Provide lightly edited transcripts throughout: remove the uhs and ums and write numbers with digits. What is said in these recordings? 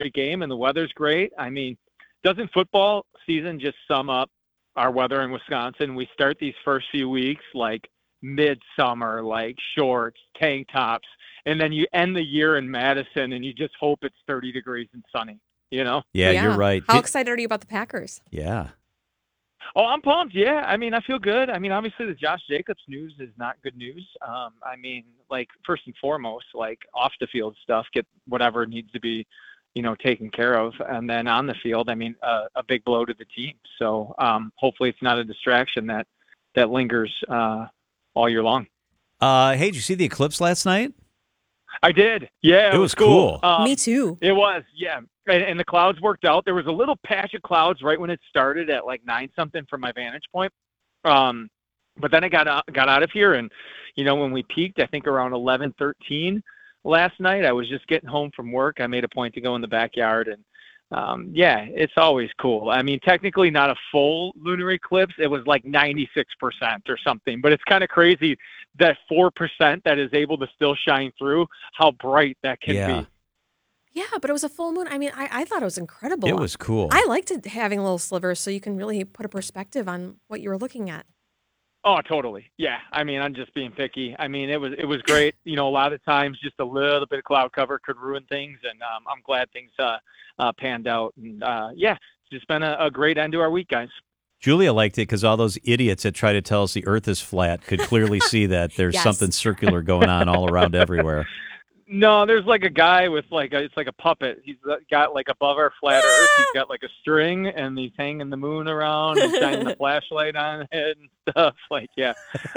great game and the weather's great. I mean, doesn't football season just sum up our weather in Wisconsin? We start these first few weeks like midsummer, like shorts, tank tops, and then you end the year in Madison and you just hope it's 30 degrees and sunny, you know? Yeah, you're right. How excited are you about the Packers? Yeah. Oh, I'm pumped. Yeah. I mean, I feel good. I mean, obviously the Josh Jacobs news is not good news. I mean, like first and foremost, like off the field stuff, get whatever needs to be, taken care of. And then on the field, I mean, a big blow to the team. So hopefully it's not a distraction that lingers all year long. Hey, did you see the eclipse last night? I did. Yeah. It was cool. Me too. It was. Yeah. And the clouds worked out. There was a little patch of clouds right when it started at like 9-something from my vantage point. But then I got out of here, and when we peaked, I think around 11:13 last night. I was just getting home from work. I made a point to go in the backyard, and it's always cool. I mean, technically not a full lunar eclipse. It was like 96% or something, but it's kind of crazy that 4% that is able to still shine through, how bright that can be. Yeah, but it was a full moon. I mean, I thought it was incredible. It was cool. I liked it having little slivers so you can really put a perspective on what you were looking at. Oh, totally. Yeah. I mean, I'm just being picky. I mean, it was great. A lot of times just a little bit of cloud cover could ruin things, and I'm glad things panned out. And it's just been a great end to our week, guys. Julia liked it because all those idiots that try to tell us the earth is flat could clearly see that there's something circular going on all around everywhere. No, there's like a guy with it's like a puppet. He's got like above our flat earth, he's got like a string, and he's hanging the moon around and shining the flashlight on it and stuff. Like, yeah.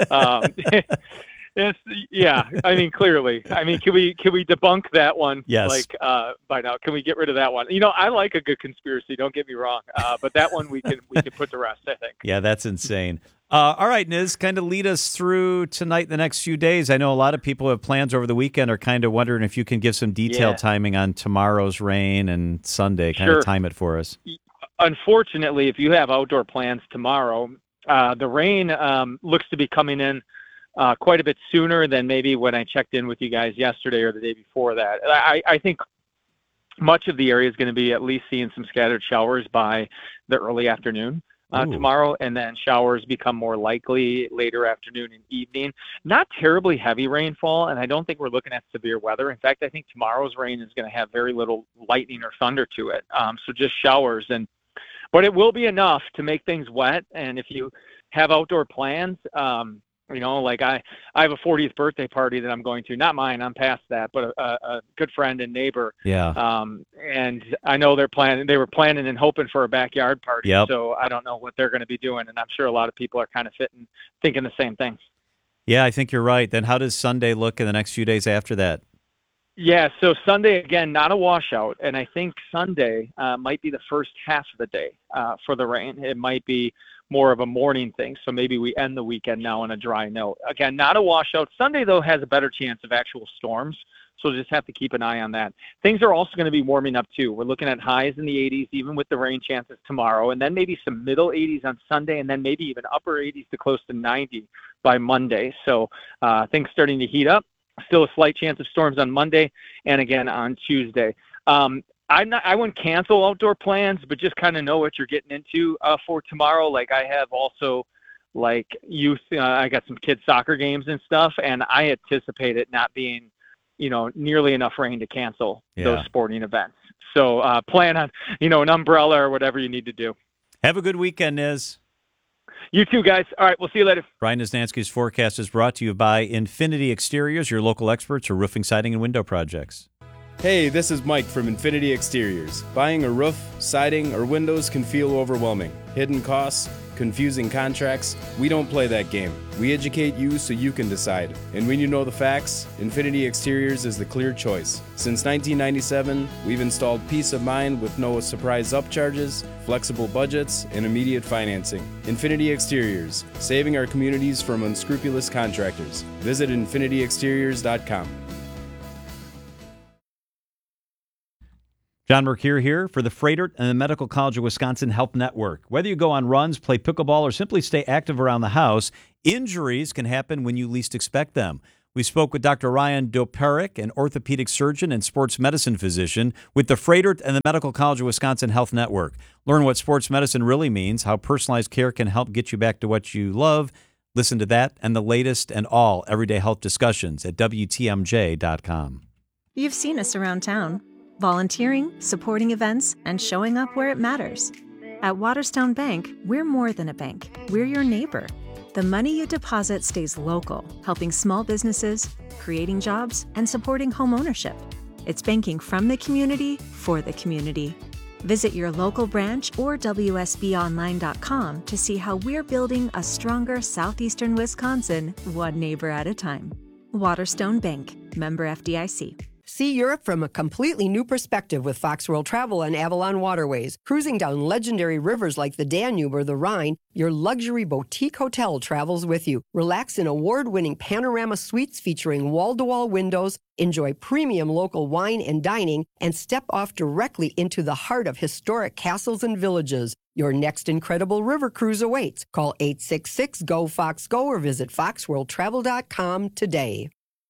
I mean, clearly. I mean, can we debunk that one? Yes. Like by now, can we get rid of that one? I like a good conspiracy. Don't get me wrong. But that one we can put to rest, I think. Yeah, that's insane. All right, Niz, kind of lead us through tonight, the next few days. I know a lot of people have plans over the weekend, are kind of wondering if you can give some detailed timing on tomorrow's rain and Sunday. Kind of time it for us. Unfortunately, if you have outdoor plans tomorrow, the rain looks to be coming in quite a bit sooner than maybe when I checked in with you guys yesterday or the day before that. I think much of the area is going to be at least seeing some scattered showers by the early afternoon tomorrow, and then showers become more likely later afternoon and evening. Not terribly heavy rainfall, and I don't think we're looking at severe weather. In fact, I think tomorrow's rain is going to have very little lightning or thunder to it, so just showers. But it will be enough to make things wet, and if you have outdoor plans, like I have a 40th birthday party that I'm going to, not mine, I'm past that, but a good friend and neighbor. Yeah. And I know they were planning and hoping for a backyard party. Yep. So I don't know what they're going to be doing. And I'm sure a lot of people are kind of thinking the same thing. Yeah, I think you're right. Then how does Sunday look in the next few days after that? Yeah, so Sunday, again, not a washout. And I think Sunday might be the first half of the day for the rain. It might be more of a morning thing. So maybe we end the weekend now on a dry note. Again, not a washout. Sunday, though, has a better chance of actual storms. So we'll just have to keep an eye on that. Things are also going to be warming up, too. We're looking at highs in the 80s, even with the rain chances tomorrow, and then maybe some middle 80s on Sunday, and then maybe even upper 80s to close to 90 by Monday. So things starting to heat up. Still a slight chance of storms on Monday and again on Tuesday. I wouldn't cancel outdoor plans, but just kind of know what you're getting into for tomorrow. Like I have also like youth, I got some kids soccer games and stuff, and I anticipate it not being, nearly enough rain to cancel those sporting events. So plan on, an umbrella or whatever you need to do. Have a good weekend, Niz. You too, guys. All right, we'll see you later. Brian Niznansky's forecast is brought to you by Infinity Exteriors, your local experts for roofing, siding, and window projects. Hey, this is Mike from Infinity Exteriors. Buying a roof, siding, or windows can feel overwhelming. Hidden costs, confusing contracts. We don't play that game. We educate you so you can decide. And when you know the facts, Infinity Exteriors is the clear choice. Since 1997, we've installed peace of mind with no surprise upcharges, flexible budgets, and immediate financing. Infinity Exteriors, saving our communities from unscrupulous contractors. Visit infinityexteriors.com. John Mercure here for the Freighter and the Medical College of Wisconsin Health Network. Whether you go on runs, play pickleball, or simply stay active around the house, injuries can happen when you least expect them. We spoke with Dr. Ryan Doperik, an orthopedic surgeon and sports medicine physician with the Froedtert and the Medical College of Wisconsin Health Network. Learn what sports medicine really means, how personalized care can help get you back to what you love. Listen to that and the latest and all everyday health discussions at WTMJ.com. You've seen us around town, volunteering, supporting events, and showing up where it matters. At Waterstone Bank, we're more than a bank. We're your neighbor. The money you deposit stays local, helping small businesses, creating jobs, and supporting home ownership. It's banking from the community for the community. Visit your local branch or WSBOnline.com to see how we're building a stronger southeastern Wisconsin, one neighbor at a time. Waterstone Bank, member FDIC. See Europe from a completely new perspective with Fox World Travel and Avalon Waterways. Cruising down legendary rivers like the Danube or the Rhine, your luxury boutique hotel travels with you. Relax in award-winning panorama suites featuring wall-to-wall windows, enjoy premium local wine and dining, and step off directly into the heart of historic castles and villages. Your next incredible river cruise awaits. Call 866-GO-FOX-GO or visit foxworldtravel.com today.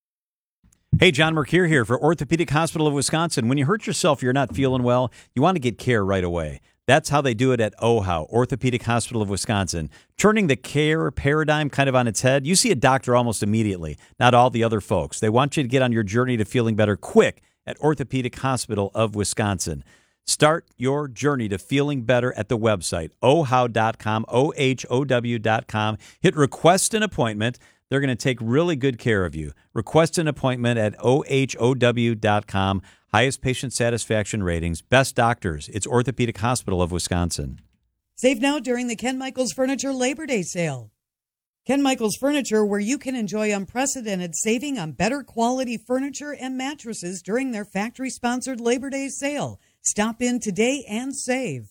Hey, John Mercure here for Orthopedic Hospital of Wisconsin. When you hurt yourself, you're not feeling well, you want to get care right away. That's how they do it at OHAU, Orthopedic Hospital of Wisconsin. Turning the care paradigm kind of on its head, you see a doctor almost immediately, not all the other folks. They want you to get on your journey to feeling better quick at Orthopedic Hospital of Wisconsin. Start your journey to feeling better at the website, OHOW.com, OHOW.com. Hit request an appointment. They're going to take really good care of you. Request an appointment at OHOW.com. Highest patient satisfaction ratings, best doctors. It's Orthopedic Hospital of Wisconsin. Save now during the Ken Michaels Furniture Labor Day sale. Ken Michaels Furniture, where you can enjoy unprecedented saving on better quality furniture and mattresses during their factory-sponsored Labor Day sale. Stop in today and save.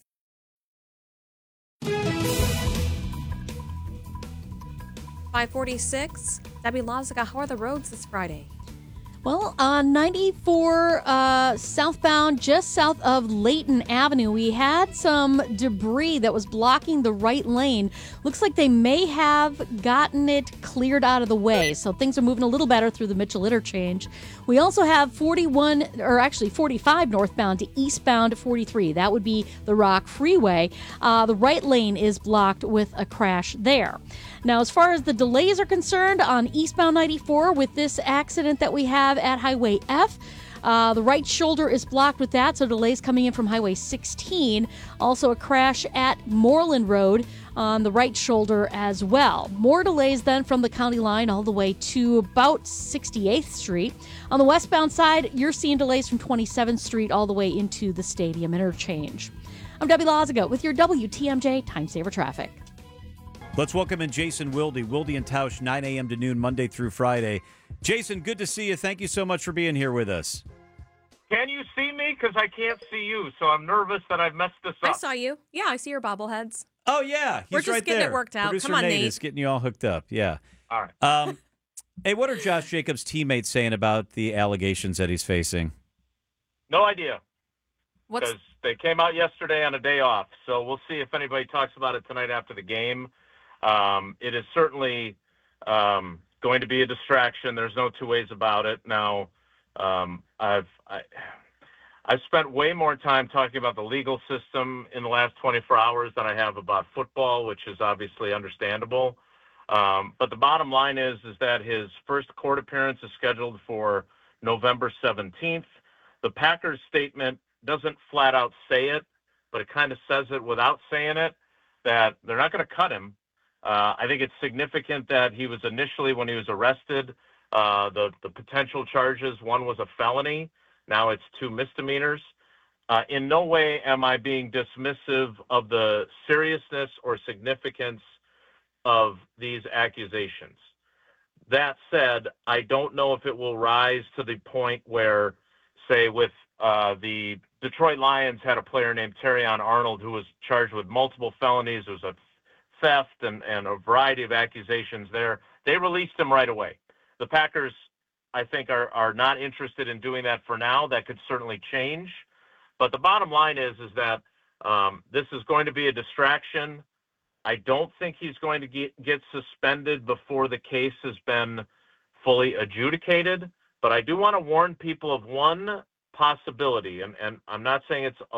546. Debbie Lozica, how are the roads this Friday? Well, on 94 southbound, just south of Layton Avenue, we had some debris that was blocking the right lane. Looks like they may have gotten it cleared out of the way, so things are moving a little better through the Mitchell interchange. We also have 45 northbound to eastbound 43. That would be the Rock Freeway. The right lane is blocked with a crash there. Now, as far as the delays are concerned on eastbound 94 with this accident that we have at Highway F, the right shoulder is blocked with that, so delays coming in from Highway 16. Also a crash at Moreland Road on the right shoulder as well. More delays then from the county line all the way to about 68th Street. On the westbound side, you're seeing delays from 27th Street all the way into the Stadium interchange. I'm Debbie Lozica with your WTMJ Time Saver Traffic. Let's welcome in Jason Wilde and Tausch, 9 a.m. to noon, Monday through Friday. Jason, good to see you. Thank you so much for being here with us. Can you see me? Because I can't see you, so I'm nervous that I've messed this up. I saw you. Yeah, I see your bobbleheads. Oh, yeah. We're just right getting there. it worked out. Producer Come on, Nate Nate. is getting you all hooked up. Yeah. All right. Hey, what are Josh Jacobs' teammates saying about the allegations that he's facing? No idea. What's Because they came out yesterday on a day off, so we'll see if anybody talks about it tonight after the game. It is certainly going to be a distraction. There's no two ways about it. Now, I've spent way more time talking about the legal system in the last 24 hours than I have about football, which is obviously understandable. But the bottom line is that his first court appearance is scheduled for November 17th. The Packers statement doesn't flat out say it, but it kind of says it without saying it, that they're not going to cut him. I think it's significant that he was initially, when he was arrested, the potential charges, one was a felony. Now it's 2 misdemeanors. In no way am I being dismissive of the seriousness or significance of these accusations. That said, I don't know if it will rise to the point where, say, with the Detroit Lions had a player named Terrion Arnold who was charged with multiple felonies. It was a theft and a variety of accusations there. They released him right away. The Packers, I think, are not interested in doing that for now. That could certainly change. But the bottom line is that this is going to be a distraction. I don't think he's going to get suspended before the case has been fully adjudicated, but I do want to warn people of one possibility, and I'm not saying it's a